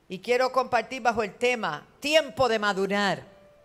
Y quiero compartir bajo el tema, tiempo de madurar.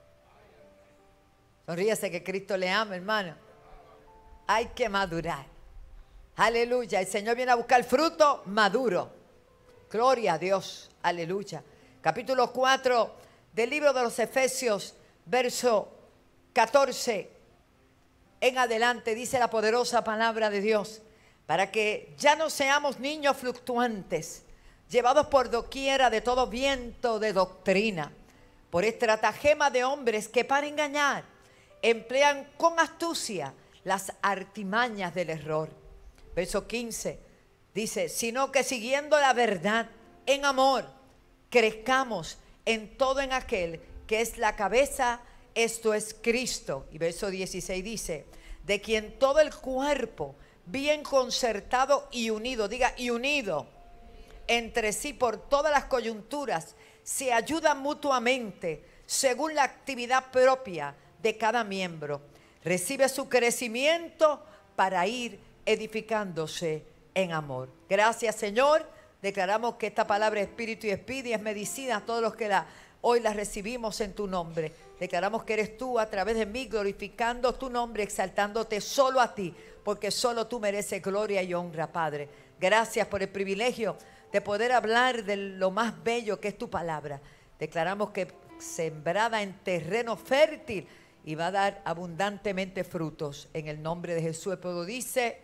Sonríese que Cristo le ama, hermano. Hay que madurar. Aleluya. El Señor viene a buscar fruto maduro. Gloria a Dios. Aleluya. Capítulo 4 del libro de los Efesios, verso 14 en adelante, dice la poderosa palabra de Dios, para que ya no seamos niños fluctuantes, llevados por doquiera de todo viento de doctrina, por estratagema de hombres que para engañar emplean con astucia las artimañas del error. Verso 15 dice, sino que siguiendo la verdad en amor, crezcamos en todo en aquel que es la cabeza, esto es Cristo. Y verso 16 dice, de quien todo el cuerpo, bien concertado y unido, diga y unido, entre sí por todas las coyunturas, se ayuda mutuamente según la actividad propia de cada miembro. Recibe su crecimiento para ir edificándose en amor. Gracias, Señor. Declaramos que esta palabra es espíritu y es medicina a todos los que hoy la recibimos en tu nombre. Declaramos que eres tú a través de mí, glorificando tu nombre, exaltándote solo a ti, porque solo tú mereces gloria y honra, Padre. Gracias por el privilegio de poder hablar de lo más bello que es tu palabra. Declaramos que sembrada en terreno fértil y va a dar abundantemente frutos. En el nombre de Jesús, el pueblo dice,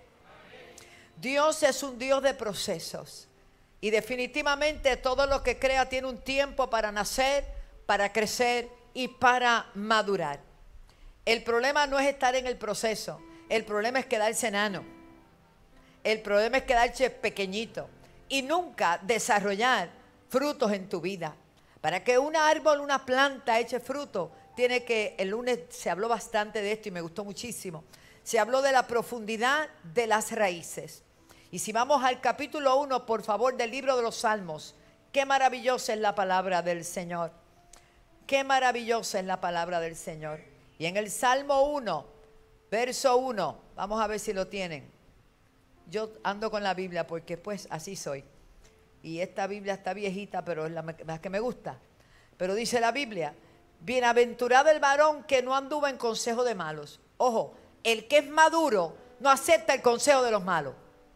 Dios es un Dios de procesos. Y definitivamente todo lo que crea tiene un tiempo para nacer, para crecer y para madurar. El problema no es estar en el proceso. El problema es quedarse enano. El problema es quedarse pequeñito y nunca desarrollar frutos en tu vida. Para que un árbol, una planta eche fruto, tiene que, el lunes se habló bastante de esto y me gustó muchísimo. Se habló de la profundidad de las raíces. Y si vamos al capítulo 1, por favor, del libro de los Salmos, qué maravillosa es la palabra del Señor. Qué maravillosa es la palabra del Señor. Y en el Salmo 1, verso 1, vamos a ver si lo tienen. Yo ando con la Biblia porque pues así soy. Y esta Biblia está viejita, pero es la que me gusta. Pero dice la Biblia, bienaventurado el varón que no anduvo en consejo de malos. Ojo, el que es maduro no acepta el consejo de los malos.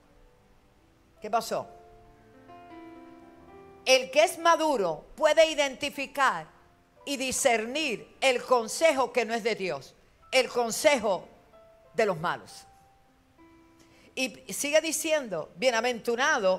¿Qué pasó? El que es maduro puede identificar y discernir el consejo que no es de Dios, el consejo de los malos. Y sigue diciendo, bienaventurado,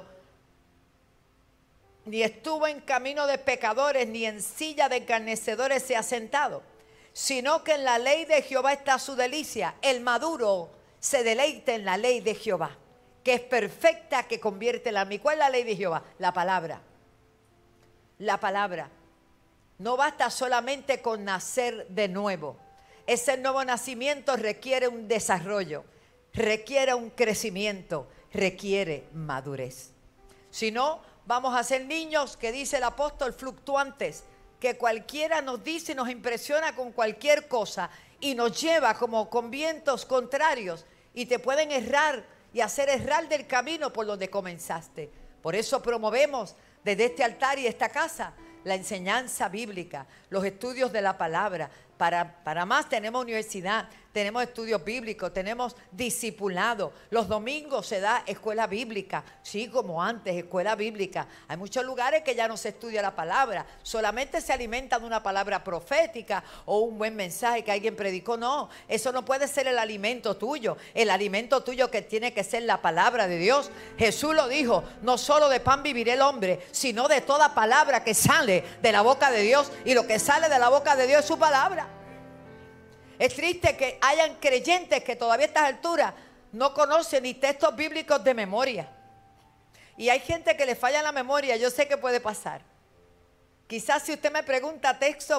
ni estuvo en camino de pecadores, ni en silla de escarnecedores se ha sentado, sino que en la ley de Jehová está su delicia. El maduro se deleita en la ley de Jehová, que es perfecta, que convierte el alma. ¿Y cuál es la ley de Jehová? La palabra. La palabra. No basta solamente con nacer de nuevo. Ese nuevo nacimiento requiere un desarrollo, requiere un crecimiento, requiere madurez. Si no, vamos a ser niños, que dice el apóstol, fluctuantes, que cualquiera nos dice y nos impresiona con cualquier cosa y nos lleva como con vientos contrarios y te pueden errar y hacer errar del camino por donde comenzaste. Por eso promovemos desde este altar y esta casa la enseñanza bíblica, los estudios de la palabra. Para más tenemos universidad, tenemos estudios bíblicos, tenemos discipulado. Los domingos se da escuela bíblica, sí, como antes, escuela bíblica. Hay muchos lugares que ya no se estudia la palabra, solamente se alimenta de una palabra profética o un buen mensaje que alguien predicó. No, eso no puede ser el alimento tuyo. El alimento tuyo que tiene que ser la palabra de Dios. Jesús lo dijo, no solo de pan vivirá el hombre, sino de toda palabra que sale de la boca de Dios. Y lo que sale de la boca de Dios es su palabra. Es triste que hayan creyentes que todavía a estas alturas no conocen ni textos bíblicos de memoria. Y hay gente que le falla la memoria. Yo sé que puede pasar. Quizás si usted me pregunta textos